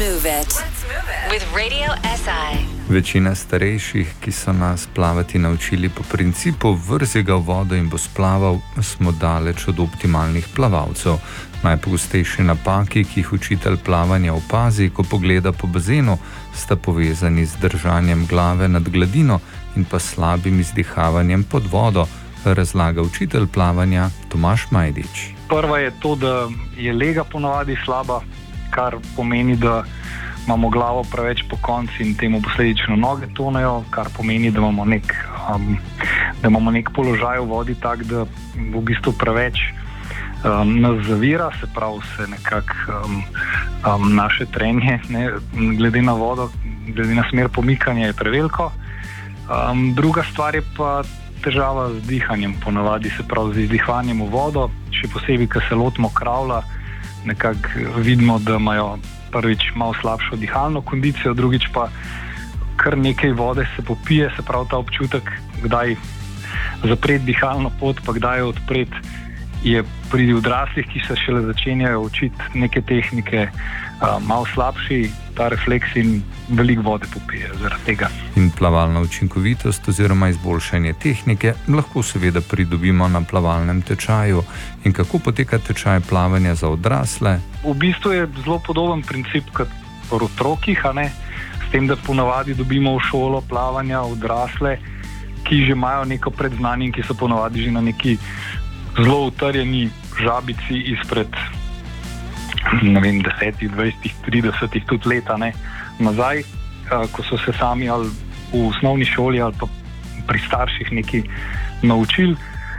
move it with Radio SI. Večina starejših, ki so nas plavati naučili po principu vrzi ga v vodo in bo splaval, smo daleč od optimalnih plavalcev. Najpogostejši napaki, ki jih učitelj plavanja opazi, ko pogleda po bazenu, sta povezani z držanjem glave nad gladino in pa slabim izdihavanjem pod vodo, razlaga učitelj plavanja Tomaž Majdič. Prva je to, da je lega ponavadi slaba, kar pomeni, da imamo glavo preveč pokonci in temu posledično noge tonejo, kar pomeni, da imamo nek položaj v vodi tak, da v bistvu preveč nas zavira, se pravi se nekako naše trenje, glede na vodo, glede na smer pomikanja je preveliko. Druga stvar je pa težava z dihanjem, ponavadi se pravi z izdihanjem v vodo, še posebej, ko se lotimo kravla, nekako vidimo, da imajo prvič malo slabšo dihalno kondicijo, drugič pa kar nekaj vode se popije, se pravi ta občutek, kdaj zapreti dihalno pot, pa kdaj jo odpreti, je pri odraslih, ki se šele začenjajo učiti neke tehnike, malo slabši ta refleks in veliko vode popije zaradi tega. In plavalna učinkovitost oziroma izboljšanje tehnike lahko seveda pridobimo na plavalnem tečaju. In kako poteka tečaj plavanja za odrasle? V bistvu je zelo podoben princip kot pri otrokih, s tem, da ponavadi dobimo v šolo plavanja odrasle, ki že imajo neko predznanje in ki so ponavadi že na neki zelo utrjeni žabici izpred 10, 20, 30 tudi leta nazaj, ko so se sami ali v osnovni šoli ali pa pri starših nekaj naučili.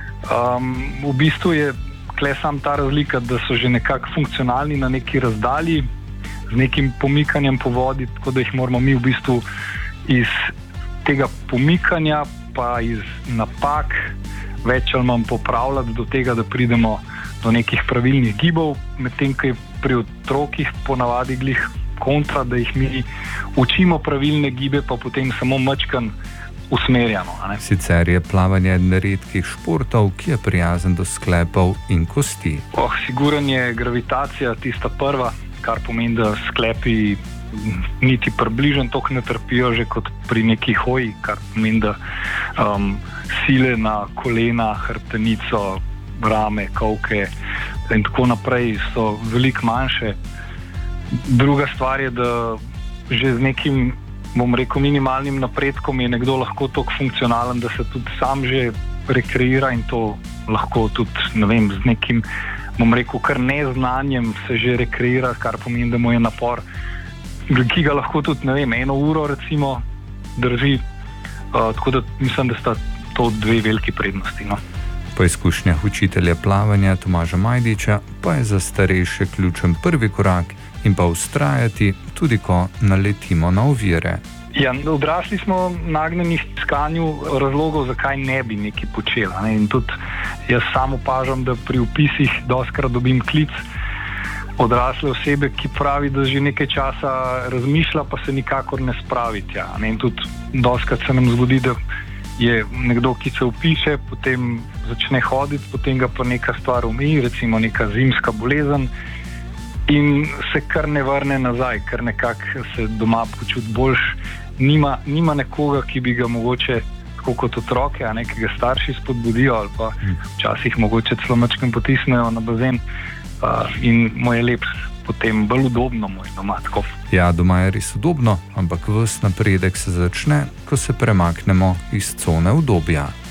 V bistvu je tukaj sam ta razlika, da so že nekako funkcionalni na neki razdalji z nekim pomikanjem po vodi, tako da jih moramo mi v bistvu iz tega pomikanja pa iz napak več ali manj popravljati do tega, da pridemo do nekih pravilnih gibov, medtem ko je pri otrokih ponavadi glih kontra, da jih mi učimo pravilne gibe, pa potem samo mačkan usmerjamo. Sicer je plavanje eden redkih športov, ki je prijazen do sklepov in kosti. Siguran je gravitacija tista prva, kar pomeni, da sklepi niti približno toliko ne trpijo že kot pri neki hoji, kar pomeni, da sile na kolena, hrbtenico, rame, kolke in tako naprej so veliko manjše. Druga stvar je, da že z nekim, bom rekel, minimalnim napredkom je nekdo lahko toliko funkcionalen, da se tudi sam že rekreira in to lahko tudi, z nekim, bom rekel, kar neznanjem se že rekreira, kar pomeni, da mu je napor, ki ga lahko tudi, 1 uro recimo drži. Tako da mislim, da sta to dve veliki prednosti. Po izkušnjah učitelja plavanja Tomaža Majdiča pa je za starejše ključen prvi korak in pa vztrajati, tudi ko naletimo na ovire. Odrasli smo nagnjeni k iskanju razlogov, zakaj ne bi nekaj počela. In tudi jaz sam opažam, da pri vpisih dostikrat dobim klic odrasle osebe, ki pravi, da že nekaj časa razmišlja, pa se nikakor ne spravi tja. In tudi dostikrat se nam zgodi, da je nekdo, ki se vpiše, potem začne hoditi, potem ga pa neka stvar umeji, recimo neka zimska bolezen, in se kar ne vrne nazaj, ker nekako se doma počuti boljš. Nima nekoga, ki bi ga mogoče, tako kot otroke, ki ga starši spodbudijo ali pa včasih mogoče celo majčkeno potisnejo na bazen, in mu je lep, potem bolj udobno mu je doma tako. Ja, doma je res udobno, ampak ves napredek se začne, ko se premaknemo iz cone udobja.